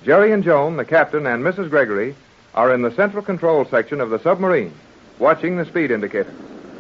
Jerry and Joan, the captain, and Mrs. Gregory are in the central control section of the submarine, watching the speed indicator.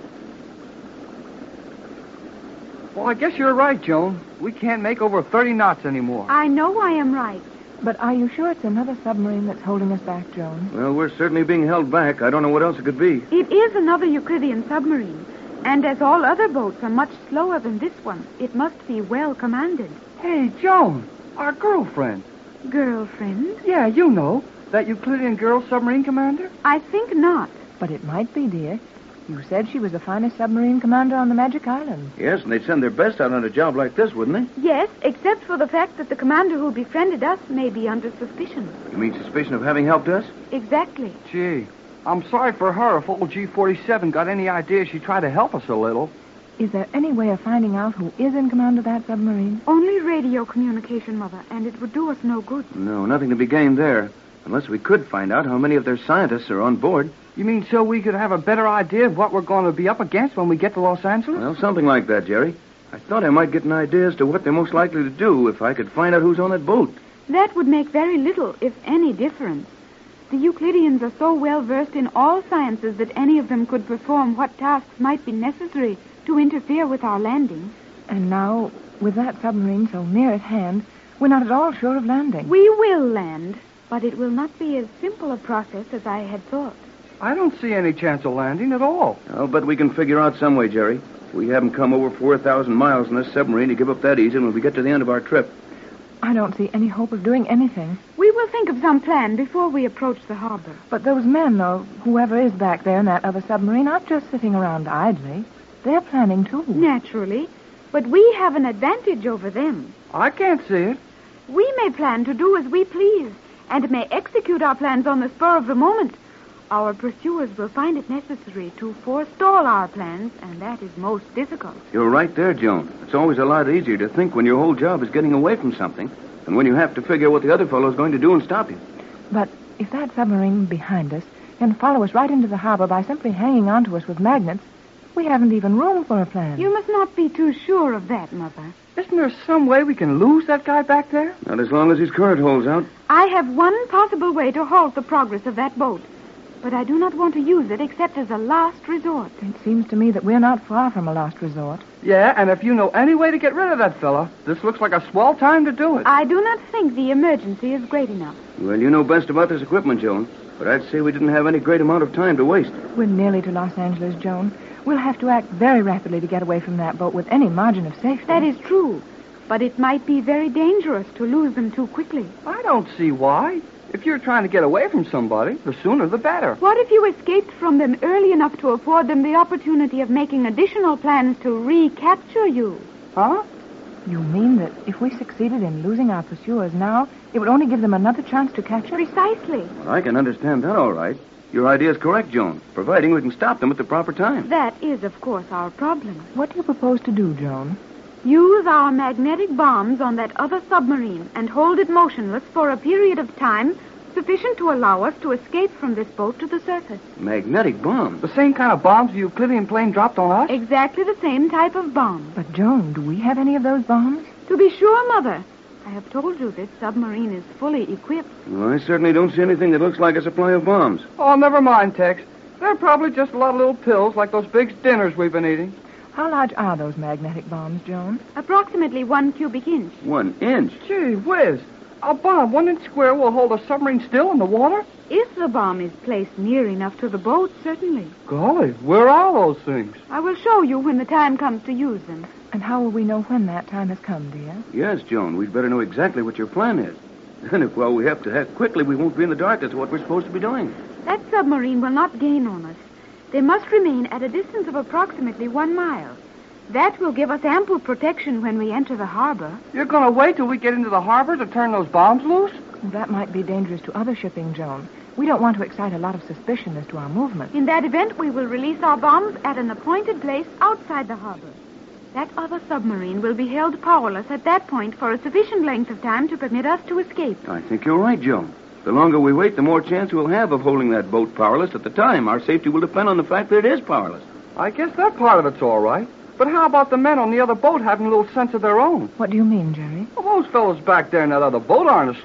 Well, I guess you're right, Joan. We can't make over 30 knots anymore. I know I am right. But are you sure it's another submarine that's holding us back, Joan? Well, we're certainly being held back. I don't know what else it could be. It is another Euclidean submarine. And as all other boats are much slower than this one, it must be well commanded. Hey, Joan, our girlfriend. Girlfriend? Yeah, you know. That Euclidean girl submarine commander? I think not. But it might be, dear. You said she was the finest submarine commander on the Magic Island. Yes, and they'd send their best out on a job like this, wouldn't they? Yes, except for the fact that the commander who befriended us may be under suspicion. You mean suspicion of having helped us? Exactly. Gee, I'm sorry for her if old G-47 got any idea she'd try to help us a little. Is there any way of finding out who is in command of that submarine? Only radio communication, Mother, and it would do us no good. No, nothing to be gained there. Unless we could find out how many of their scientists are on board. You mean so we could have a better idea of what we're going to be up against when we get to Los Angeles? Well, something like that, Jerry. I thought I might get an idea as to what they're most likely to do if I could find out who's on that boat. That would make very little, if any, difference. The Euclideans are so well versed in all sciences that any of them could perform what tasks might be necessary to interfere with our landing. And now, with that submarine so near at hand, we're not at all sure of landing. We will land, but it will not be as simple a process as I had thought. I don't see any chance of landing at all. I'll bet we can figure out some way, Jerry. We haven't come over 4,000 miles in this submarine to give up that easy when we get to the end of our trip. I don't see any hope of doing anything. We will think of some plan before we approach the harbor. But those men, or whoever is back there in that other submarine, aren't just sitting around idly. They're planning, too. Naturally. But we have an advantage over them. I can't see it. We may plan to do as we please, and may execute our plans on the spur of the moment. Our pursuers will find it necessary to forestall our plans, and that is most difficult. You're right there, Joan. It's always a lot easier to think when your whole job is getting away from something than when you have to figure what the other fellow's going to do and stop you. But if that submarine behind us can follow us right into the harbor by simply hanging onto us with magnets, we haven't even room for a plan. You must not be too sure of that, Mother. Isn't there some way we can lose that guy back there? Not as long as his current holds out. I have one possible way to halt the progress of that boat. But I do not want to use it except as a last resort. It seems to me that we're not far from a last resort. Yeah, and if you know any way to get rid of that fella, this looks like a swell time to do it. I do not think the emergency is great enough. Well, you know best about this equipment, Joan. But I'd say we didn't have any great amount of time to waste. We're nearly to Los Angeles, Joan. We'll have to act very rapidly to get away from that boat with any margin of safety. That is true. But it might be very dangerous to lose them too quickly. I don't see why. If you're trying to get away from somebody, the sooner the better. What if you escaped from them early enough to afford them the opportunity of making additional plans to recapture you? Huh? You mean that if we succeeded in losing our pursuers now, it would only give them another chance to catch us? Precisely. Well, I can understand that all right. Your idea is correct, Joan, providing we can stop them at the proper time. That is, of course, our problem. What do you propose to do, Joan? Use our magnetic bombs on that other submarine and hold it motionless for a period of time sufficient to allow us to escape from this boat to the surface. Magnetic bombs? The same kind of bombs the Euclidean plane dropped on us? Exactly the same type of bomb. But, Joan, do we have any of those bombs? To be sure, Mother. I have told you this submarine is fully equipped. Well, I certainly don't see anything that looks like a supply of bombs. Oh, never mind, Tex. They're probably just a lot of little pills like those big dinners we've been eating. How large are those magnetic bombs, Joan? Approximately 1 cubic inch. 1 inch? Gee whiz. A bomb 1 inch square will hold a submarine still in the water? If the bomb is placed near enough to the boat, certainly. Golly, where are those things? I will show you when the time comes to use them. And how will we know when that time has come, dear? Yes, Joan, we'd better know exactly what your plan is. And if, well, we have to act quickly, we won't be in the dark as to what we're supposed to be doing. That submarine will not gain on us. They must remain at a distance of approximately 1 mile. That will give us ample protection when we enter the harbor. You're going to wait till we get into the harbor to turn those bombs loose? That might be dangerous to other shipping, Joan. We don't want to excite a lot of suspicion as to our movement. In that event, we will release our bombs at an appointed place outside the harbor. That other submarine will be held powerless at that point for a sufficient length of time to permit us to escape. I think you're right, Joan. The longer we wait, the more chance we'll have of holding that boat powerless at the time. Our safety will depend on the fact that it is powerless. I guess that part of it's all right. But how about the men on the other boat having a little sense of their own? What do you mean, Jerry? Well, those fellows back there in that other boat aren't asleep.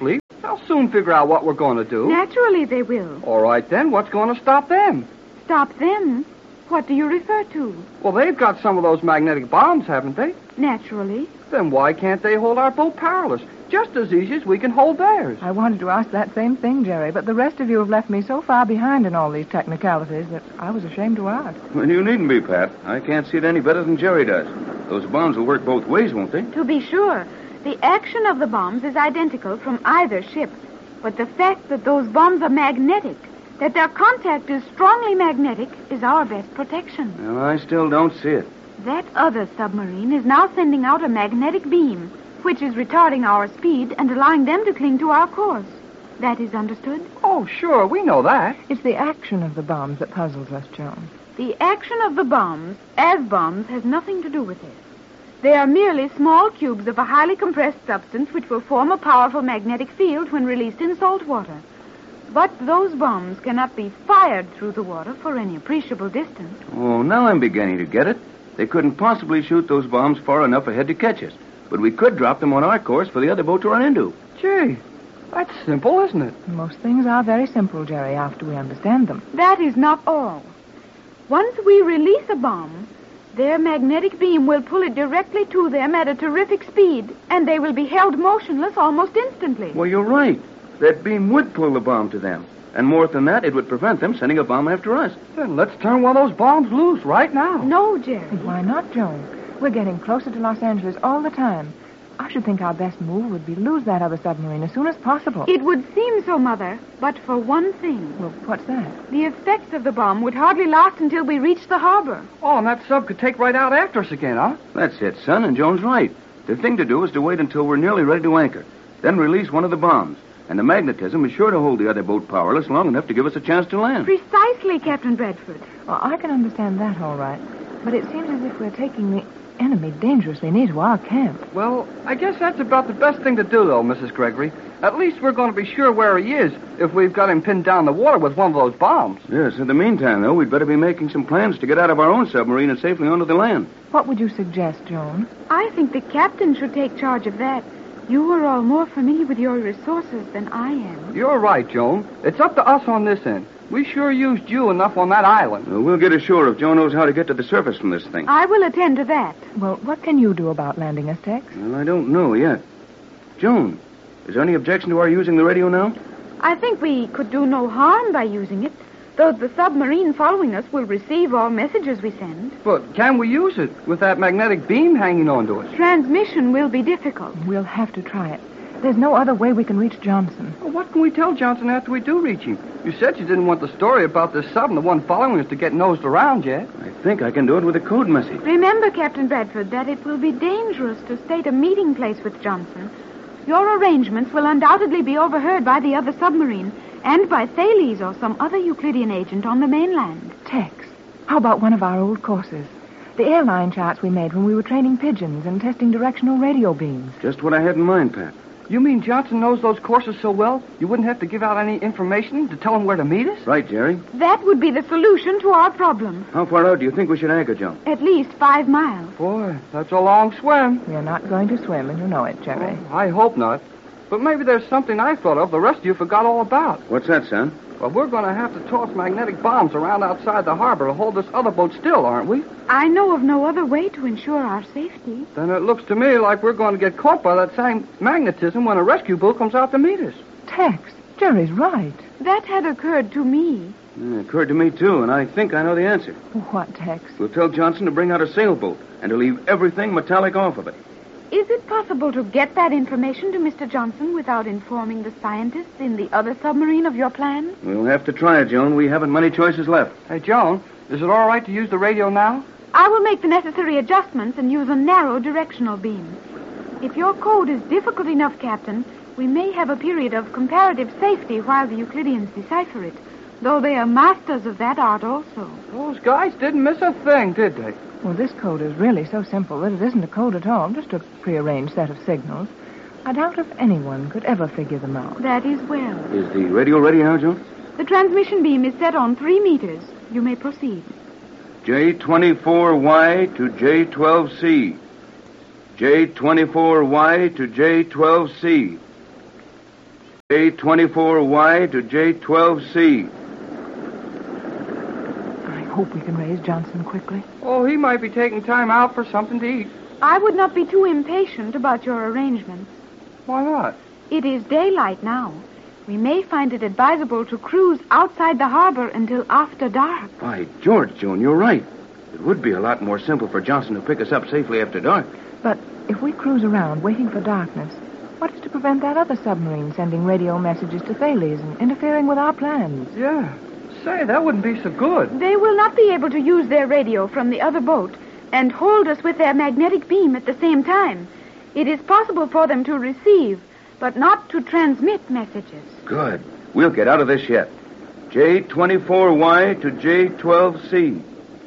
They'll soon figure out what we're going to do. Naturally they will. All right, then. What's going to stop them? Stop them? What do you refer to? Well, they've got some of those magnetic bombs, haven't they? Naturally. Then why can't they hold our boat powerless? Just as easy as we can hold theirs. I wanted to ask that same thing, Jerry, but the rest of you have left me so far behind in all these technicalities that I was ashamed to ask. Well, you needn't be, Pat. I can't see it any better than Jerry does. Those bombs will work both ways, won't they? To be sure, the action of the bombs is identical from either ship. But the fact that those bombs are magnetic, that their contact is strongly magnetic, is our best protection. Well, I still don't see it. That other submarine is now sending out a magnetic beam, which is retarding our speed and allowing them to cling to our course. That is understood? Oh, sure, we know that. It's the action of the bombs that puzzles us, Joan. The action of the bombs, as bombs, has nothing to do with this. They are merely small cubes of a highly compressed substance which will form a powerful magnetic field when released in salt water. But those bombs cannot be fired through the water for any appreciable distance. Oh, now I'm beginning to get it. They couldn't possibly shoot those bombs far enough ahead to catch us. But we could drop them on our course for the other boat to run into. Gee, that's simple, isn't it? Most things are very simple, Jerry, after we understand them. That is not all. Once we release a bomb, their magnetic beam will pull it directly to them at a terrific speed, and they will be held motionless almost instantly. Well, you're right. That beam would pull the bomb to them. And more than that, it would prevent them sending a bomb after us. Then let's turn one of those bombs loose right now. No, Jerry. Why not, Joan? We're getting closer to Los Angeles all the time. I should think our best move would be to lose that other submarine as soon as possible. It would seem so, Mother, but for one thing. Well, what's that? The effects of the bomb would hardly last until we reach the harbor. Oh, and that sub could take right out after us again, huh? That's it, son, and Joan's right. The thing to do is to wait until we're nearly ready to anchor. Then release one of the bombs. And the magnetism is sure to hold the other boat powerless long enough to give us a chance to land. Precisely, Captain Bradford. Well, I can understand that all right. But it seems as if we're taking the enemy dangerously near to our camp. Well, I guess that's about the best thing to do, though, Mrs. Gregory. At least we're going to be sure where he is if we've got him pinned down the water with one of those bombs. Yes, in the meantime, though, we'd better be making some plans to get out of our own submarine and safely onto the land. What would you suggest, Joan? I think the captain should take charge of that. You are all more familiar with your resources than I am. You're right, Joan. It's up to us on this end. We sure used you enough on that island. Well, we'll get ashore if Joan knows how to get to the surface from this thing. I will attend to that. Well, what can you do about landing us, Tex? Well, I don't know yet. Joan, is there any objection to our using the radio now? I think we could do no harm by using it, though the submarine following us will receive all messages we send. But can we use it with that magnetic beam hanging onto us? Transmission will be difficult. We'll have to try it. There's no other way we can reach Johnson. Well, what can we tell Johnson after we do reach him? You said you didn't want the story about this sub and the one following us to get nosed around yet. I think I can do it with a code message. Remember, Captain Bradford, that it will be dangerous to state a meeting place with Johnson. Your arrangements will undoubtedly be overheard by the other submarine and by Thales or some other Euclidean agent on the mainland. Tex, how about one of our old courses? The airline charts we made when we were training pigeons and testing directional radio beams. Just what I had in mind, Pat. You mean Johnson knows those courses so well, you wouldn't have to give out any information to tell him where to meet us? Right, Jerry. That would be the solution to our problem. How far out do you think we should anchor, Joan? At least 5 miles. Boy, that's a long swim. We're not going to swim, and you know it, Jerry. Oh, I hope not. But maybe there's something I thought of the rest of you forgot all about. What's that, son? Well, we're going to have to toss magnetic bombs around outside the harbor to hold this other boat still, aren't we? I know of no other way to ensure our safety. Then it looks to me like we're going to get caught by that same magnetism when a rescue boat comes out to meet us. Tex, Jerry's right. That had occurred to me. It occurred to me, too, and I think I know the answer. What, Tex? We'll tell Johnson to bring out a sailboat and to leave everything metallic off of it. Is it possible to get that information to Mr. Johnson without informing the scientists in the other submarine of your plan? We'll have to try it, Joan. We haven't many choices left. Hey, Joan, is it all right to use the radio now? I will make the necessary adjustments and use a narrow directional beam. If your code is difficult enough, Captain, we may have a period of comparative safety while the Euclideans decipher it, though they are masters of that art also. Those guys didn't miss a thing, did they? Well, this code is really so simple that it isn't a code at all, just a prearranged set of signals. I doubt if anyone could ever figure them out. That is well. Is the radio ready now, Joan? The transmission beam is set on 3 meters. You may proceed. J24Y to J12C. J24Y to J12C. J24Y to J12C. I hope we can raise Johnson quickly. Oh, he might be taking time out for something to eat. I would not be too impatient about your arrangements. Why not? It is daylight now. We may find it advisable to cruise outside the harbor until after dark. By George, Joan, you're right. It would be a lot more simple for Johnson to pick us up safely after dark. But if we cruise around waiting for darkness, what is to prevent that other submarine sending radio messages to Thales and interfering with our plans? Yeah. Say, that wouldn't be so good. They will not be able to use their radio from the other boat and hold us with their magnetic beam at the same time. It is possible for them to receive, but not to transmit messages. Good. We'll get out of this yet. J24Y to J12C.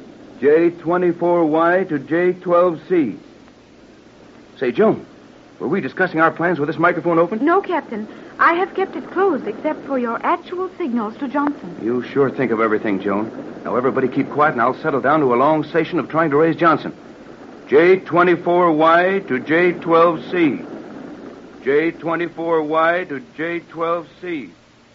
J24Y to J12C. Say, Joan, were we discussing our plans with this microphone open? No, Captain. I have kept it closed except for your actual signals to Johnson. You sure think of everything, Joan. Now, everybody keep quiet, and I'll settle down to a long session of trying to raise Johnson. J24Y to J12C. J24Y to J12C.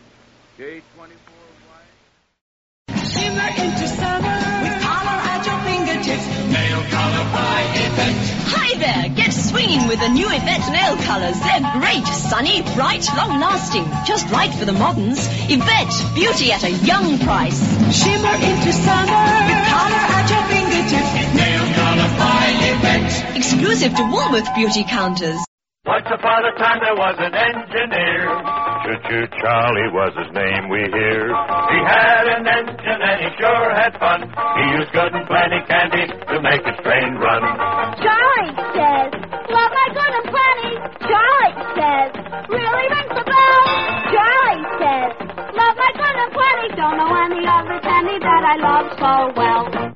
J24Y. Shimmer into summer with collar at your fingertips. Nail color by Yvette. Hi there, get swinging with the new Yvette nail colors. They're great, sunny, bright, long-lasting, just right for the moderns. Yvette, beauty at a young price. Shimmer into summer with collar at your fingertips. Nail color by Yvette. Exclusive to Woolworth beauty counters. Once upon a time there was an engineer. Choo-choo Charlie was his name, we hear. He had an engine and he sure had fun. He used good and plenty candy to make his train run. Charlie says, love my good and plenty. Charlie says, really rings the bell. Charlie says, love my good and plenty. Don't know any other candy that I love so well.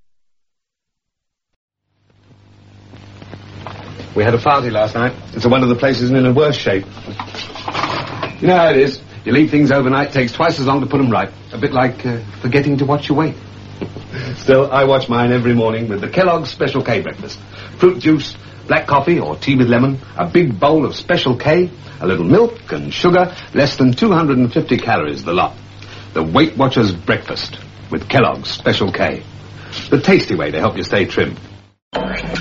We had a party last night. It's one of the places in a worse shape. You know how it is. You leave things overnight, it takes twice as long to put them right. A bit like forgetting to watch your weight. Still, I watch mine every morning with the Kellogg's Special K breakfast. Fruit juice, black coffee or tea with lemon, a big bowl of Special K, a little milk and sugar, less than 250 calories the lot. The Weight Watchers breakfast with Kellogg's Special K. The tasty way to help you stay trim.